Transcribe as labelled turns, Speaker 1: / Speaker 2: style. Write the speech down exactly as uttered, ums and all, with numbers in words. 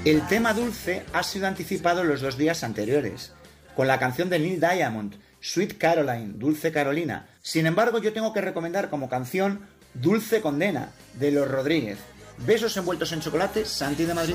Speaker 1: El tema dulce ha sido anticipado los dos días anteriores, con la canción de Neil Diamond, Sweet Caroline, Dulce Carolina. Sin embargo, yo tengo que recomendar como canción Dulce Condena, de Los Rodríguez. Besos envueltos en chocolate, Santi de Madrid.